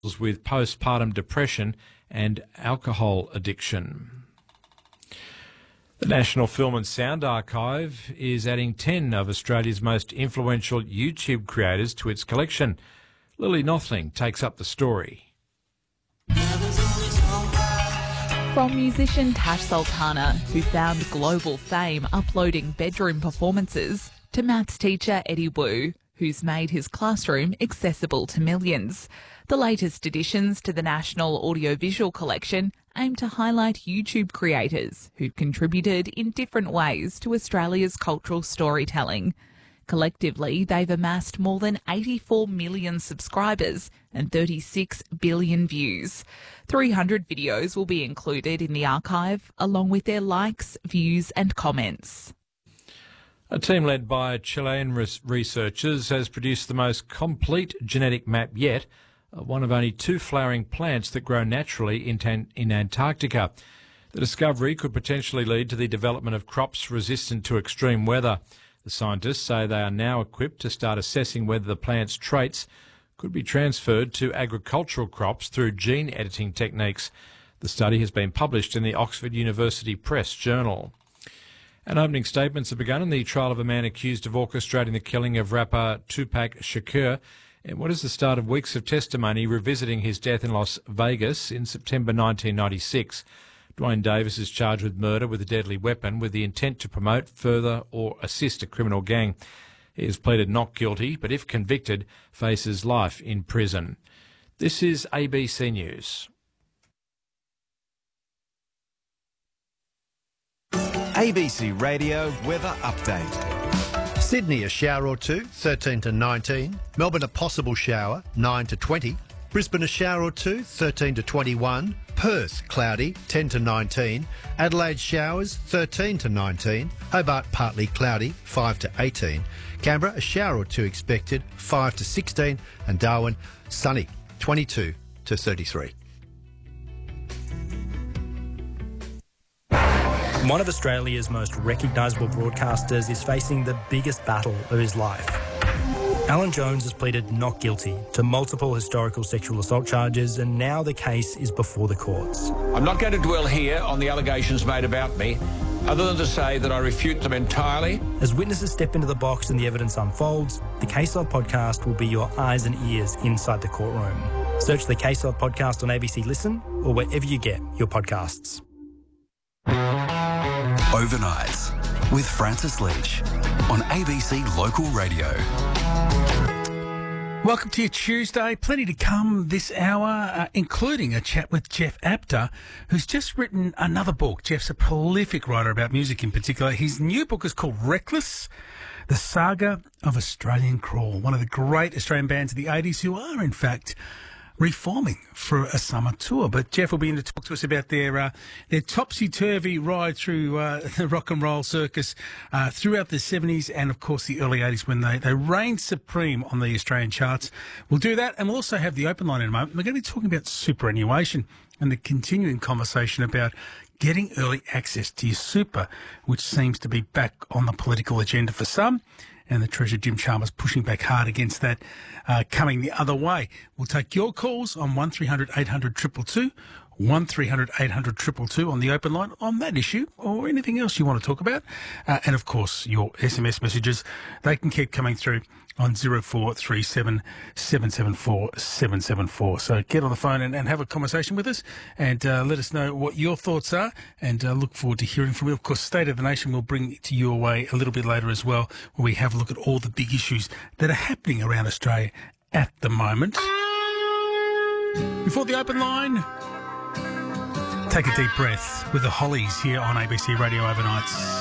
with postpartum depression and alcohol addiction. The National Film and Sound Archive is adding 10 of Australia's most influential YouTube creators to its collection. Lily Nothling takes up the story. From musician Tash Sultana, who found global fame uploading bedroom performances, to maths teacher Eddie Wu, who's made his classroom accessible to millions. The latest additions to the National Audiovisual Collection aim to highlight YouTube creators who've contributed in different ways to Australia's cultural storytelling. Collectively, they've amassed more than 84 million subscribers and 36 billion views. 300 videos will be included in the archive, along with their likes, views and comments. A team led by Chilean researchers has produced the most complete genetic map yet of one of only 2 flowering plants that grow naturally in Antarctica. The discovery could potentially lead to the development of crops resistant to extreme weather. The scientists say they are now equipped to start assessing whether the plant's traits could be transferred to agricultural crops through gene editing techniques. The study has been published in the Oxford University Press Journal. And opening statements have begun in the trial of a man accused of orchestrating the killing of rapper Tupac Shakur in what is the start of weeks of testimony revisiting his death in Las Vegas in September 1996. Dwayne Davis is charged with murder with a deadly weapon with the intent to promote, further or assist a criminal gang. He has pleaded not guilty, but if convicted, faces life in prison. This is ABC News. ABC Radio Weather Update. Sydney, a shower or two, 13 to 19. Melbourne, a possible shower, 9 to 20. Brisbane, a shower or two, 13 to 21. Perth, cloudy, 10 to 19. Adelaide, showers, 13 to 19. Hobart, partly cloudy, 5 to 18. Canberra, a shower or two expected, 5 to 16. And Darwin, sunny, 22 to 33. One of Australia's most recognisable broadcasters is facing the biggest battle of his life. Alan Jones has pleaded not guilty to multiple historical sexual assault charges, and now the case is before the courts. I'm not going to dwell here on the allegations made about me, other than to say that I refute them entirely. As witnesses step into the box and the evidence unfolds, the Case Log podcast will be your eyes and ears inside the courtroom. Search the Case Log podcast on ABC Listen or wherever you get your podcasts. Overnights with Francis Leach on ABC Local Radio. Welcome to your Tuesday. Plenty to come this hour, including a chat with Jeff Apter, who's just written another book. Jeff's a prolific writer about music in particular. His new book is called Reckless, The Saga of Australian Crawl, one of the great Australian bands of the 80s who are, in fact, reforming for a summer tour. But Jeff will be in to talk to us about their topsy-turvy ride through the rock and roll circus throughout the 70s and, of course, the early 80s when they reigned supreme on the Australian charts. We'll do that, and we'll also have the open line in a moment. We're going to be talking about superannuation and the continuing conversation about getting early access to your super, which seems to be back on the political agenda for some. And the Treasurer, Jim Chalmers, pushing back hard against that, coming the other way. We'll take your calls on 1300 800 222, 1300 800 222 on the open line on that issue or anything else you want to talk about. And, of course, your SMS messages, they can keep coming through on 0437 774 774. So get on the phone and have a conversation with us and let us know what your thoughts are, and look forward to hearing from you. Of course, State of the Nation will bring it to your way a little bit later as well, where we have a look at all the big issues that are happening around Australia at the moment. Before the open line, take a deep breath with the Hollies here on ABC Radio Overnights.